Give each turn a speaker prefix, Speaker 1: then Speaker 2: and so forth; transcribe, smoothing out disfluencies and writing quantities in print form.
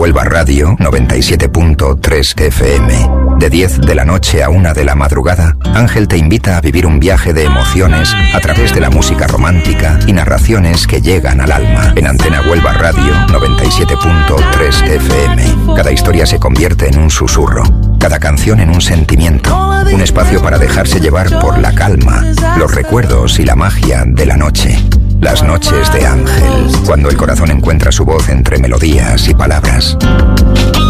Speaker 1: Huelva Radio 97.3 FM. De 10 de la noche a 1 de la madrugada, Ángel te invita a vivir un viaje de emociones a través de la música romántica y narraciones que llegan al alma. En Antena Huelva Radio 97.3 FM. Cada historia se convierte en un susurro, cada canción en un sentimiento. Un espacio para dejarse llevar por la calma, los recuerdos y la magia de la noche. Las noches de Ángel, cuando el corazón encuentra su voz entre melodías y palabras.